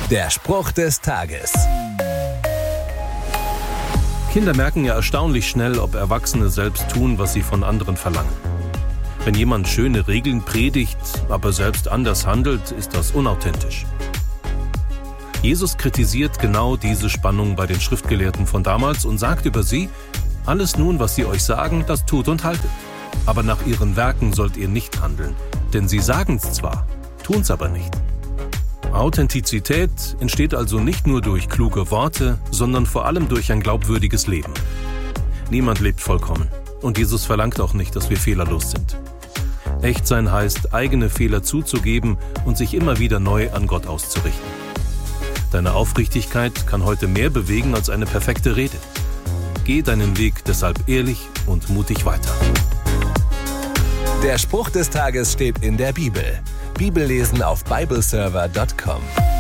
Der Spruch des Tages. Kinder merken ja erstaunlich schnell, ob Erwachsene selbst tun, was sie von anderen verlangen. Wenn jemand schöne Regeln predigt, aber selbst anders handelt, ist das unauthentisch. Jesus kritisiert genau diese Spannung bei den Schriftgelehrten von damals und sagt über sie: Alles nun, was sie euch sagen, das tut und haltet. Aber nach ihren Werken sollt ihr nicht handeln, denn sie sagen's zwar, tun's aber nicht. Authentizität entsteht also nicht nur durch kluge Worte, sondern vor allem durch ein glaubwürdiges Leben. Niemand lebt vollkommen und Jesus verlangt auch nicht, dass wir fehlerlos sind. Echtsein heißt, eigene Fehler zuzugeben und sich immer wieder neu an Gott auszurichten. Deine Aufrichtigkeit kann heute mehr bewegen als eine perfekte Rede. Geh deinen Weg deshalb ehrlich und mutig weiter. Der Spruch des Tages steht in der Bibel. Bibellesen auf bibleserver.com.